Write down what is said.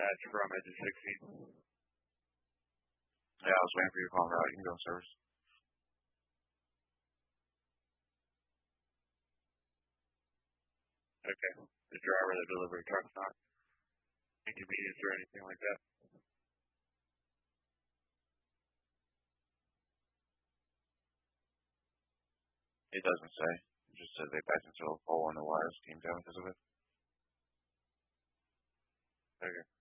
dispatch from exit 16. Yeah, I was waiting for you to call me out. You can go on service. Okay. The driver of the delivery truck's not inconvenienced or anything like that. It doesn't say. It just says they backed into a pole and the wires came down because of it. Okay.